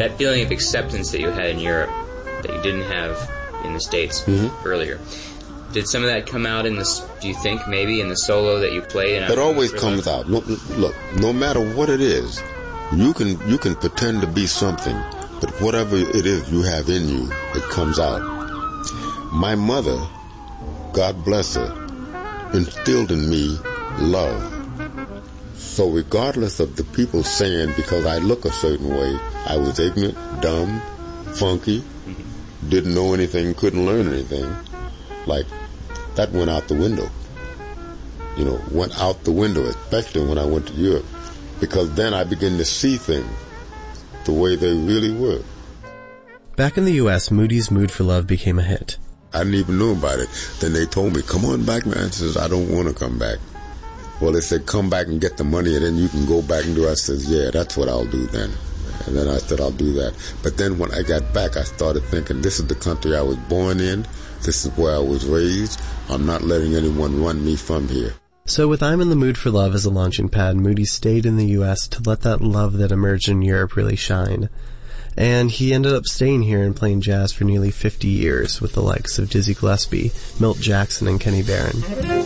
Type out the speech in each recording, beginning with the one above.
that feeling of acceptance that you had in Europe that you didn't have in the States earlier. Did some of that come out in this? Do you think maybe in the solo that you played? It always comes out. Look, no matter what it is, you can pretend to be something, but whatever it is you have in you, it comes out. My mother, God bless her, instilled in me love. So regardless of the people saying because I look a certain way, I was ignorant, dumb, funky, didn't know anything, couldn't learn anything, like that went out the window. You know, went out the window, especially when I went to Europe, because then I began to see things the way they really were. Back in the U.S., Moody's Mood for Love became a hit. I didn't even know about it. Then they told me, come on back, man. I says, I don't want to come back. Well, they said, come back and get the money, and then you can go back and do it. I said, yeah, that's what I'll do then. And then I said, I'll do that. But then when I got back, I started thinking, this is the country I was born in. This is where I was raised. I'm not letting anyone run me from here. So with I'm in the Mood for Love as a launching pad, Moody stayed in the U.S. to let that love that emerged in Europe really shine. And he ended up staying here and playing jazz for nearly 50 years with the likes of Dizzy Gillespie, Milt Jackson, and Kenny Barron.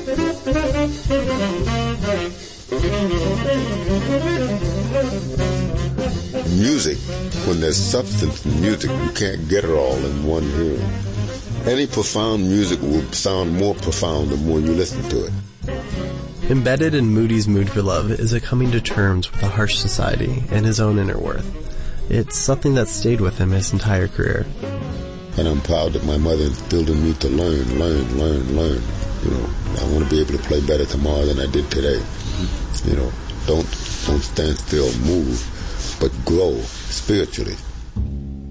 Music, when there's substance in music, you can't get it all in one hearing. Any profound music will sound more profound the more you listen to it. Embedded in Moody's Mood for Love is a coming to terms with a harsh society and his own inner worth. It's something that stayed with him his entire career. And I'm proud that my mother instilled in me to learn. You know, I want to be able to play better tomorrow than I did today. You know, don't stand still, move, but grow spiritually.